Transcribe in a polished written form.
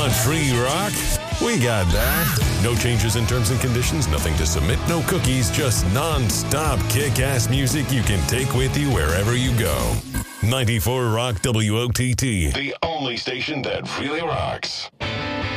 Want free rock? We got that. No changes in terms and conditions, nothing to submit, no cookies, just non-stop kick-ass music you can take with you wherever you go. 94 Rock WOTT, the only station that really rocks.